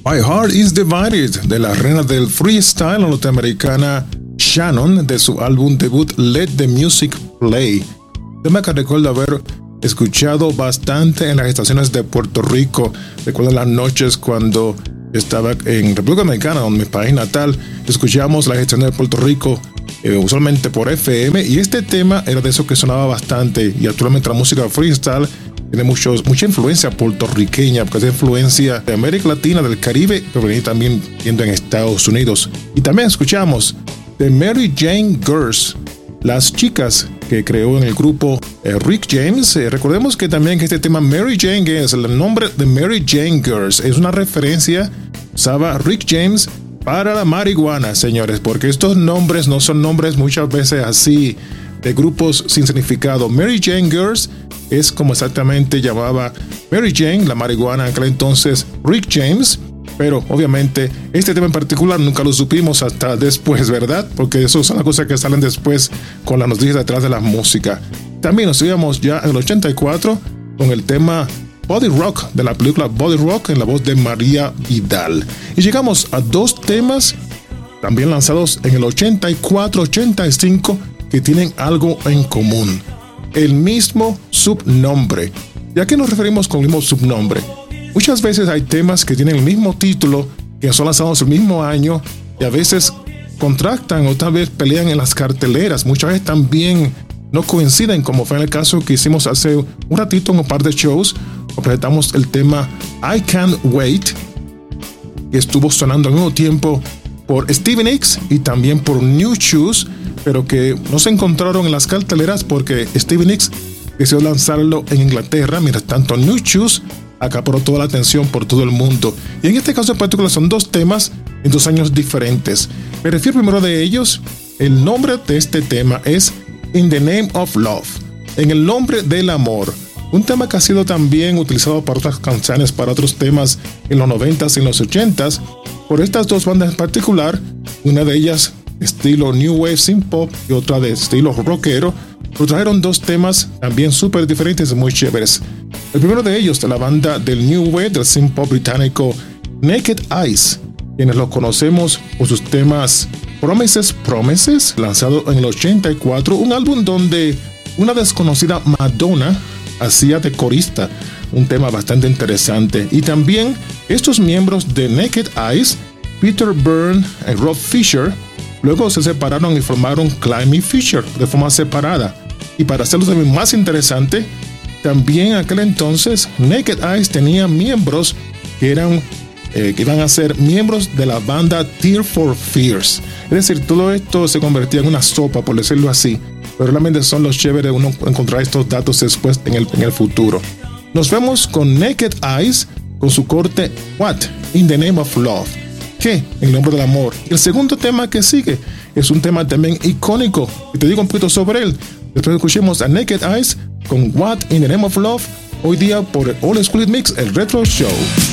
My Heart is Divided, de la reina del freestyle norteamericana Shannon, de su álbum debut Let the Music Play. Tema que recuerdo haber escuchado bastante en las estaciones de Puerto Rico. Recuerdo las noches cuando estaba en República Dominicana, en mi país natal, escuchábamos las estaciones de Puerto Rico, usualmente por FM, y este tema era de eso que sonaba bastante. Y actualmente la música freestyle tiene mucha influencia puertorriqueña, porque es influencia de América Latina, del Caribe, pero venir también viendo en Estados Unidos. Y también escuchamos de Mary Jane Girls, las chicas que creó en el grupo Rick James. Recordemos que también que este tema Mary Jane Girls, el nombre de Mary Jane Girls, es una referencia, usaba Rick James para la marihuana, señores, porque estos nombres no son nombres muchas veces así de grupos sin significado. Mary Jane Girls es como exactamente llamaba Mary Jane, la marihuana en aquel entonces, Rick James. Pero obviamente este tema en particular nunca lo supimos hasta después, ¿verdad? Porque eso son las cosas que salen después con las noticias detrás de la música. También nos íbamos ya en el 84 con el tema Body Rock de la película Body Rock en la voz de María Vidal. Y llegamos a dos temas también lanzados en el 84-85 que tienen algo en común: el mismo subnombre. ¿Y a qué nos referimos con el mismo subnombre? Muchas veces hay temas que tienen el mismo título, que son lanzados el mismo año, y a veces contrastan o tal vez pelean en las carteleras. Muchas veces también no coinciden, como fue en el caso que hicimos hace un ratito en un par de shows. Presentamos el tema I Can't Wait, que estuvo sonando al mismo tiempo por Stevie Nicks y también por New Shoes, pero que no se encontraron en las carteleras porque Stevie Nicks decidió lanzarlo en Inglaterra, mientras tanto New Shoes acaparó toda la atención por todo el mundo. Y en este caso en particular son dos temas en 2 años diferentes. Me refiero primero de ellos. El nombre de este tema es In the Name of Love, en el nombre del amor. Un tema que ha sido también utilizado para otras canciones, para otros temas en los 90s y en los 80s, por estas dos bandas en particular, una de ellas estilo New Wave Synth Pop y otra de estilo rockero. Pero trajeron dos temas también súper diferentes y muy chéveres. El primero de ellos de la banda del New Wave, del synth pop británico Naked Eyes, quienes lo conocemos por sus temas Promises, lanzado en el 84, un álbum donde una desconocida Madonna hacía de corista, un tema bastante interesante. Y también estos miembros de Naked Eyes, Peter Byrne y Rob Fisher, luego se separaron y formaron Climby Fisher de forma separada. Y para hacerlo también más interesante, también en aquel entonces Naked Eyes tenía miembros que iban a ser miembros de la banda Tears for Fears. Es decir, todo esto se convertía en una sopa, por decirlo así. Pero realmente son los chéveres de uno encontrar estos datos después en el futuro. Nos vemos con Naked Eyes con su corte What in the Name of Love, ¿qué? En el nombre del amor. Y el segundo tema que sigue es un tema también icónico, y te digo un poquito sobre él. Después escuchemos a Naked Eyes con What in the Name of Love, hoy día por el All School Mix, el Retro Show.